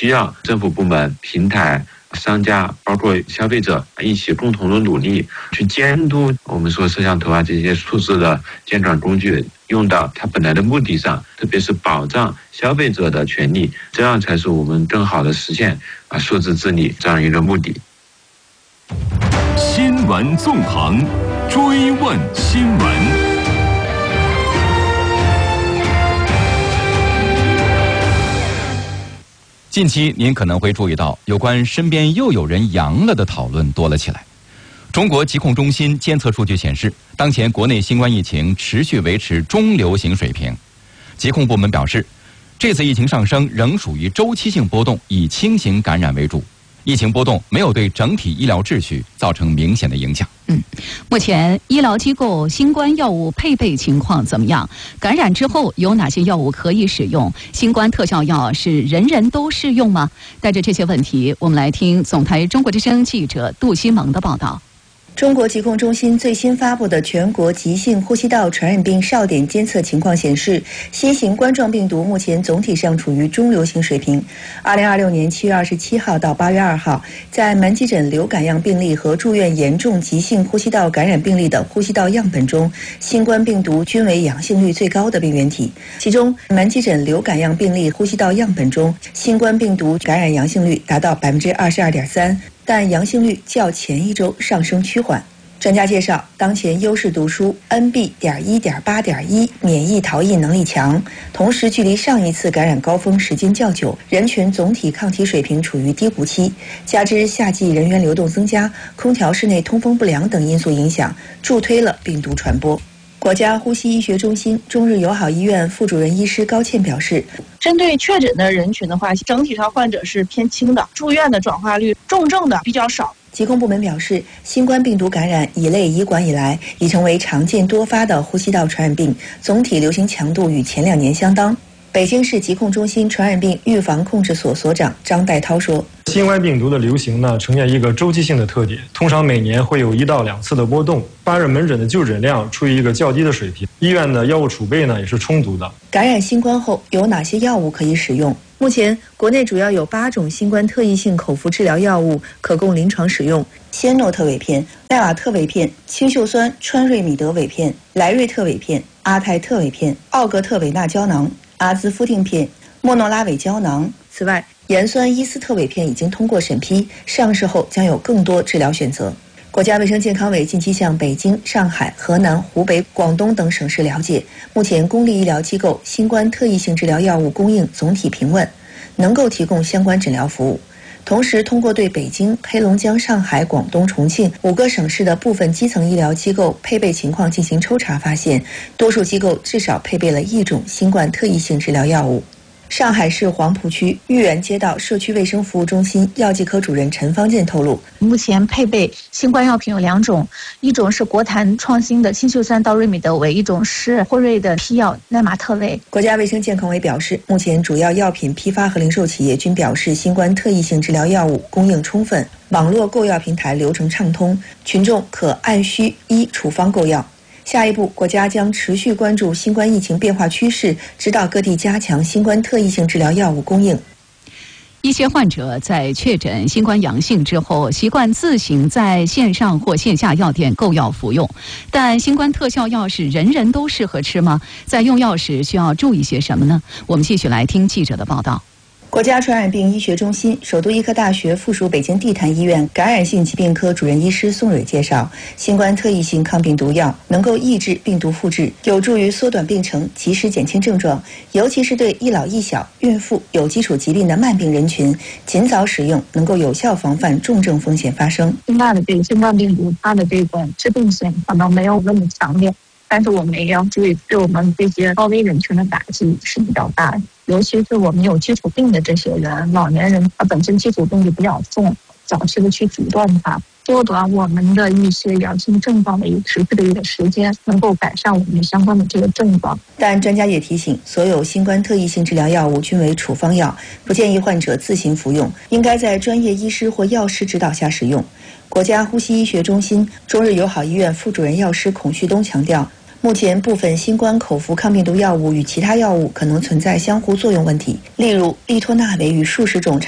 需要政府部门、平台、商家包括消费者一起共同的努力去监督我们说摄像头这些数字的监管工具用到它本来的目的上，特别是保障消费者的权利，这样才是我们更好的实现数字治理这样一个目的。 新闻纵横，追问新闻。 近期您可能会注意到，有关身边又有人阳了的讨论多了起来。中国疾控中心监测数据显示，当前国内新冠疫情持续维持中流行水平。疾控部门表示，这次疫情上升仍属于周期性波动，以轻型感染为主。疫情波动没有对整体医疗秩序造成明显的影响。 目前医疗机构新冠药物配备情况怎么样？感染之后有哪些药物可以使用？新冠特效药是人人都适用吗？带着这些问题，我们来听总台中国之声记者杜新萌的报道。 中国疾控中心最新发布的全国急性呼吸道传染病哨点监测情况显示，新型冠状病毒目前总体上处于中流行水平。2026年7月27号到8月2号，在门急诊流感样病例和住院严重急性呼吸道感染病例的呼吸道样本中，新冠病毒均为阳性率最高的病原体。其中，门急诊流感样病例呼吸道样本中，新冠病毒感染阳性率达到22.3%。但阳性率较前一周上升趋缓。专家介绍，当前优势读书 NB.1.8.1 免疫逃逸能力强，同时距离上一次感染高峰时间较久，人群总体抗体水平处于低谷期，加之夏季人员流动增加、空调室内通风不良等因素影响，助推了病毒传播。国家呼吸医学中心中日友好医院副主任医师高倩表示， 针对确诊的人群的话，整体上患者是偏轻的，住院的转化率，重症的比较少。 疾控部门表示，新冠病毒感染乙类乙管以来，已成为常见多发的呼吸道传染病，总体流行强度与前2年相当。北京市疾控中心传染病预防控制所所长张代涛说， 新冠病毒的流行呢，呈现一个周期性的特点，通常每年会有1到2次的波动。发热门诊的就诊量处于一个较低的水平，医院的药物储备呢也是充足的。 感染新冠后有哪些药物可以使用？目前国内主要有8种新冠特异性口服治疗药物可供临床使用：仙诺特韦片、奈瓦特韦片、氰溴酸川瑞米德韦片、莱瑞特韦片、阿泰特韦片、奥格特韦纳胶囊、阿兹夫定片、莫诺拉韦胶囊。此外，盐酸伊司特韦片已经通过审批，上市后将有更多治疗选择。国家卫生健康委近期向北京、上海、河南、湖北、广东等省市了解，目前公立医疗机构新冠特异性治疗药物供应总体平稳，能够提供相关诊疗服务。同时，通过对北京、黑龙江、上海、广东、重庆5个省市的部分基层医疗机构配备情况进行抽查，发现多数机构至少配备了1种新冠特异性治疗药物。上海市黄浦区豫园街道社区卫生服务中心药剂科主任陈方健透露， 目前配备新冠药品有2种，一种是国坛创新的氰溴酸道瑞米德韦，一种是辉瑞的批药奈玛特韦。 国家卫生健康委表示，目前主要药品批发和零售企业均表示新冠特异性治疗药物供应充分，网络购药平台流程畅通，群众可按需依处方购药。下一步，国家将持续关注新冠疫情变化趋势，指导各地加强新冠特异性治疗药物供应。 一些患者在确诊新冠阳性之后，习惯自行在线上或线下药店购药服用。但新冠特效药是人人都适合吃吗？在用药时需要注意些什么呢？我们继续来听记者的报道。 国家传染病医学中心、首都医科大学附属北京地坛医院感染性疾病科主任医师宋蕊介绍，新冠特异性抗病毒药能够抑制病毒复制，有助于缩短病程，及时减轻症状，尤其是对一老一小、孕妇、有基础疾病的慢病人群，尽早使用能够有效防范重症风险发生。 新冠病毒它的这个致病性可能没有那么强烈，但是我们也要注意，对我们这些高危人群的打击是比较大的。尤其是我们有基础病的这些人，老年人他本身基础病就比较重，早期的去阻断它，缩短我们的一些阳性症状的一个持续的一个时间，能够改善我们相关的这个症状。 但专家也提醒，所有新冠特异性治疗药物均为处方药，不建议患者自行服用，应该在专业医师或药师指导下使用。国家呼吸医学中心中日友好医院副主任药师孔旭东强调，目前部分新冠口服抗病毒药物与其他药物可能存在相互作用问题，例如利托那韦与数十种